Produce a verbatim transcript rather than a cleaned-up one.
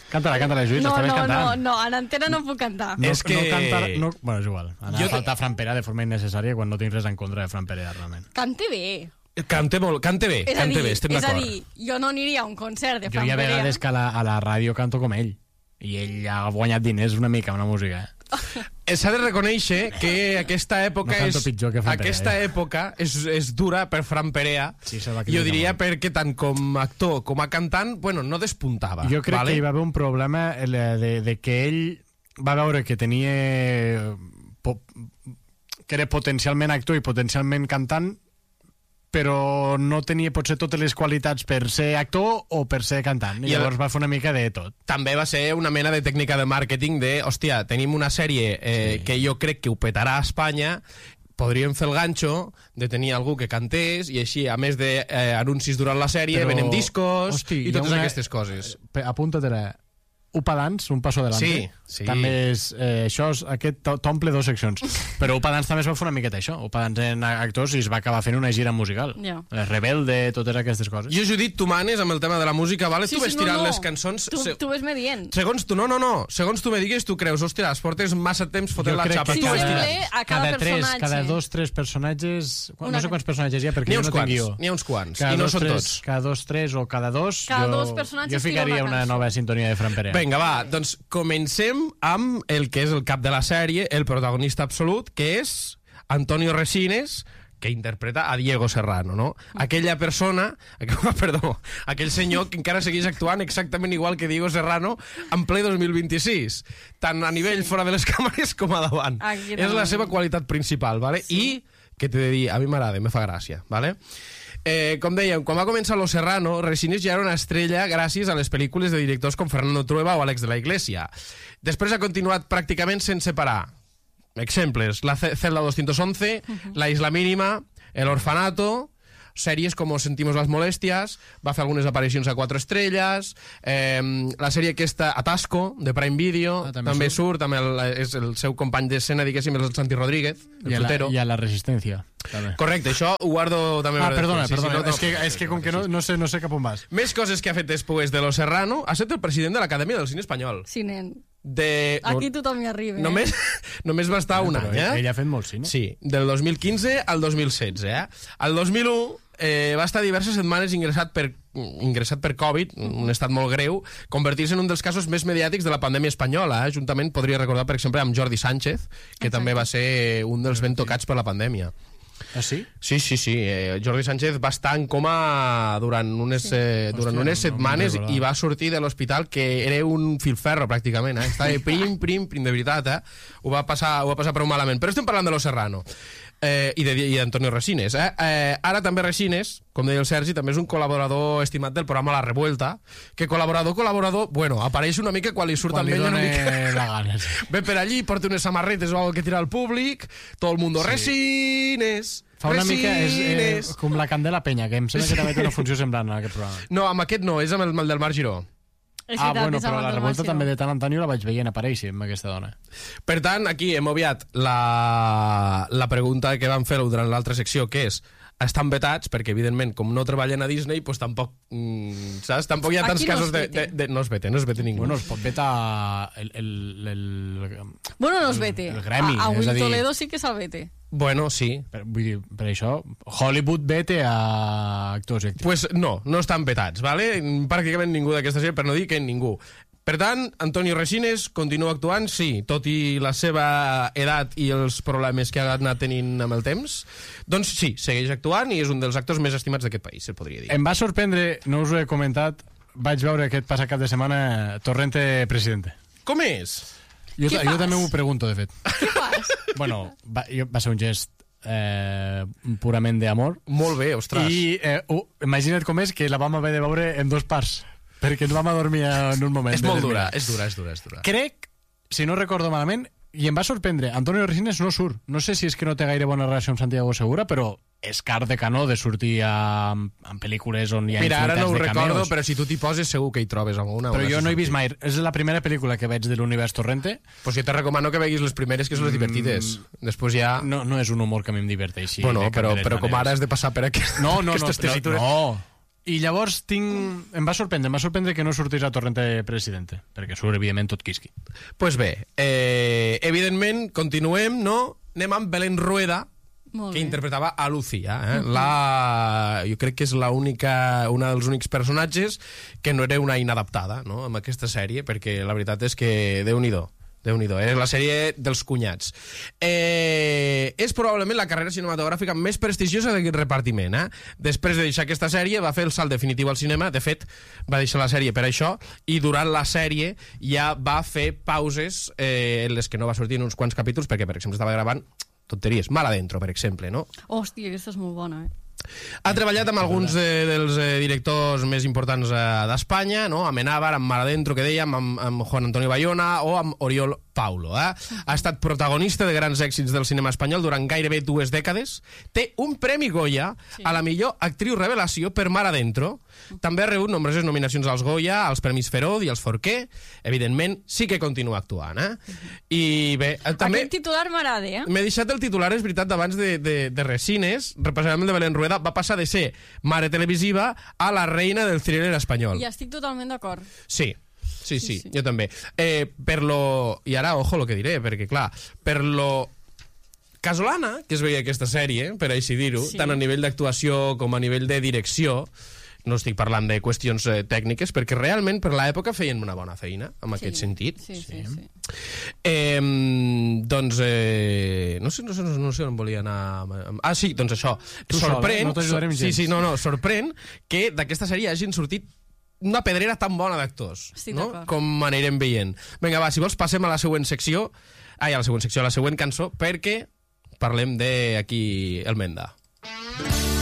Canta-la, canta-la, Lluís, no, estaves no, cantant. No, no, en antena no puc cantar. No, És que... no cantar... No... Bueno, és igual. Anar Jo a faltar Fran Perea de forma innecessària quan no tinc res en contra de Fran Perea, realment. Cante bé. Cante, molt, cante bé, És a cante dir, bé, estem és a d'acord. dir, jo no aniria a un concert de Jo Fran hi ha Perea. vegades que a la, a la ràdio canto com ell. I ell ha guanyat diners una mica amb la música. Eh, S'ha de reconèixer que aquesta època No canto és pitjor que Fran Perea, aquesta eh? època és, és dura per Fran Perea. Sí, se va jo criticar diria molt. perquè tant com a actor com a cantant, bueno, no despuntava. Jo crec vale? que hi va haver un problema eh, de, de que ell va veure que tenia... Po, que era potencialment actor i potencialment cantant, però no tenia potser totes les qualitats per ser actor o per ser cantant. I I llavors va fer una mica de tot. També va ser una mena de tècnica de màrqueting de, hòstia, tenim una sèrie eh, sí. que jo crec que ho petarà a Espanya, podríem fer el ganxo de tenir algú que cantés i així, a més d'anuncis eh, durant la sèrie, Però, venem discos hosti, i hi ha totes una- aquestes coses. Pe- Apunta-te-la. Upa Dance, un passo adelante. Sí, sí. També és, eh, això és, aquest to- t'omple dos seccions. Però Upa Dance també es va fer una miqueta això. Upa Dance en actors i es va acabar fent una gira musical. Ja. El Rebelde, totes aquestes coses. Jo, Judit, tu manes amb el tema de la música, vale? Sí, tu sí, ves no, tirant no. les cançons... Tu, se- tu ves-me dient. Segons tu, no, no, no. Segons tu me digues, tu creus, hòstia, portes massa temps fotent Jo la crec xapa. que Sí, tu ves sempre tirant. a cada, tres, personatge. cada dos, tres personatges... Una... Una- No sé quants personatges hi ha, perquè N'hi ha jo uns no tinc quants, guió. n'hi ha uns quants, Cada i no dos, són tres, tots. Cada dos, tres o cada dos... Cada jo, dos personatges jo tira ficaria una una cançó. nova sintonia de Fran Perea. Vinga, va, doncs comencem amb el que és el cap de la sèrie, el protagonista absolut, que és Antonio Resines, que interpreta a Diego Serrano, no? Aquella persona, perdó, aquell senyor que encara segueix actuant exactament igual que Diego Serrano en ple dos mil vint-i-sis, tant a nivell fora de les càmeres com a davant. Aquí És la davant. seva qualitat principal, vale? Sí. I, que t'he de dir, a mi m'agrada, me fa gràcia, vale? Eh, com dèiem, quan va començar Los Serrano, Resines ja era una estrella gràcies a les pel·lícules de directors com Fernando Trueba o Alex de la Iglesia. Després ha continuat pràcticament sense parar. Exemples, La Ce- Celda doscientos once, uh-huh. La Isla Mínima, El Orfanato, sèries com Sentimos las molestias, va fer algunes aparicions a Quatre Estrelles, eh, la sèrie aquesta Atasco, de Prime Video, Ah, també, també també surt, també el, és el seu company d'escena, diguéssim, és el Santi Rodríguez, el I a, la, frutero. I a la Resistència. També. Correcte, això ho guardo també... Ah, per perdona, després. Sí, perdona. sí, no, no. És, que, és que com que no, no, sé, no sé cap on vas. Més coses que ha fet després de Lo Serrano, ha estat el president de l'Acadèmia del Cine Espanyol. Sí, nen. De... Aquí tothom hi arriba. Només, només va estar un Però any, eh? Ell ha fet molt cine. Sí, del dos mil quinze al dos mil setze, eh? Al dos mil u eh, va estar diverses setmanes ingressat per, ingressat per Covid, un estat molt greu, convertir-se en un dels casos més mediàtics de la pandèmia espanyola, eh? Juntament podria recordar, per exemple, amb Jordi Sánchez, que Exacte. també va ser un dels ben tocats per la pandèmia. Ah, sí? Sí, sí, sí. Eh, Jordi Sánchez va estar en coma durant unes, eh, durant Hòstia, unes no- no me'n setmanes recordava. i va sortir de l'hospital que era un filferro, pràcticament. Eh? Estava prim, prim, prim, de veritat. Eh? Ho, va passar, ho va passar prou malament. Però estem parlant de Lo Serrano eh, i d'Antonio Resines. Eh? Eh, ara també Resines, com deia el Sergi, també és un col·laborador estimat del programa La Revuelta, que col·laborador, col·laborador, bueno, apareix una mica quan li surt Quan al li vell una dóna mica... la gana. Sí. Ve per allí, porta unes samarretes o algo que tira al públic, tot el mundo, Resines... Fa una mica és, eh, Resines. com la Candela Penya, que em sembla que també té una funció semblant en aquest programa. No, amb aquest no, és amb el, amb el del Marc Giró. És Ah, veritat, bueno, és però amb la el revolta Marcio. també de tant en tant jo la vaig veient aparèixer amb aquesta dona. Per tant, aquí hem obviat la, la pregunta que vam fer durant l'altra secció, que és, estan vetats, perquè evidentment, com no treballen a Disney, doncs tampoc, mm, saps? Tampoc hi ha tants Aquí no casos es de, vete. de, de... No es vete, no es vete ningú. Bueno, es pot vetar el... el, el, Bueno, no es vete. el gremi, A, a és a Will dir- Toledo sí que se'l vete. Bueno, sí. per, vull dir, per això, Hollywood vete a actors i actrius. Pues no, no estan vetats, ¿vale? Pràcticament ningú d'aquesta sèrie, per no dir que ningú. Per tant, Antonio Resines continua actuant, sí, tot i la seva edat i els problemes que ha anat tenint amb el temps, doncs sí, segueix actuant i és un dels actors més estimats d'aquest país, se podria dir. Em va sorprendre, no us ho he comentat, vaig veure aquest passat cap de setmana Torrente presidente. Com és? Jo, Què jo fas? també m'ho pregunto, de fet. Què fas? Bueno, va, jo, va ser un gest eh, purament d'amor. Molt bé, ostres. I eh, uh, imagina't com és que la vam haver de veure en dos parts, perquè ens vam adormir en un moment. És molt dura, determinat. és dura, és dura, és dura. Crec, si no recordo malament, i em va sorprendre, Antonio Resines no surt. No sé si és que no té gaire bona relació amb Santiago Segura, però és car de canó de sortir a, en pel·lícules on hi ha Mira, ara no ho infinitats de recordo, cameos. però si tu t'hi poses segur que hi trobes alguna. Però una jo no he vist sortit. mai. És la primera pel·lícula que veig de l'univers Torrente. Pues jo te recomano que veguis les primeres, que són les divertides. Després ja... No, no és un humor que a mi em diverteixi. bueno, de cap però, de les però com maneres. ara has de passar per aquí, No, no, no, aquestes no, tessitures. no. I llavors tinc... Em va sorprendre, em va sorprendre que no sortís a Torrente Presidente, perquè surt, evidentment, tot quisqui. Pues bé, eh, evidentment, continuem, no? Anem amb Belén Rueda, Molt que bé. interpretava a Lucía. Eh? La... Jo crec que és la única, una dels únics personatges que no era una inadaptada, no?, amb aquesta sèrie, perquè la veritat és que Déu-n'hi-do. Déu-n'hi-do, és la sèrie dels cunyats. Eh, és probablement la carrera cinematogràfica més prestigiosa d'aquest repartiment. Eh? Després de deixar aquesta sèrie va fer el salt definitiu al cinema, de fet va deixar la sèrie per això, i durant la sèrie ja va fer pauses eh, en les que no va sortir en uns quants capítols, perquè per exemple estava gravant tonteries, Mar Adentro, per exemple, no? Hòstia, aquesta és molt bona, eh? Ha treballat amb alguns eh, dels eh, directors més importants eh, d'Espanya, no? Amb Enávar, amb Mar Adentro, que dèiem, amb, amb Juan Antonio Bayona o amb Oriol Paulo. Eh? Ha estat protagonista de grans èxits del cinema espanyol durant gairebé dues dècades. Té un Premi Goya Sí. a la millor actriu revelació per Mar Adentro. També ha rebut nombroses nominacions als Goya, als Premis Feroz i als Forqué. Evidentment, sí que continua actuant. Eh? I bé, eh, també... Aquest titular m'agrada, eh? M'he deixat el titular, és veritat, d'abans de, de, de Resines, representant de Belén Rueda, va passar de ser mare televisiva a la reina del thriller espanyol. I estic totalment d'acord. Sí, sí, sí, Sí, sí. jo també. Eh, per lo... I ara, ojo, lo que diré, perquè, clar, per lo casolana que es veia aquesta sèrie, per així dir-ho, Sí. tant a nivell d'actuació com a nivell de direcció, no estic parlant de qüestions eh, tècniques, perquè realment per l'època feien una bona feina, en aquest Sí. sentit. Sí, sí, sí. Eh, doncs, eh, no sé, no sé, no sé on volia anar... amb- Ah, sí, doncs això. Tu sol, sorprèn, eh? No t'ajudarem sí, gens. sí, no, no, sorprèn que d'aquesta sèrie hagin sortit una pedrera tan bona d'actors, Estic no? d'acord. Com anirem veient. Vinga, va, si vols passem a la següent secció, ai, a la següent secció, a la següent cançó, perquè parlem de aquí el Menda.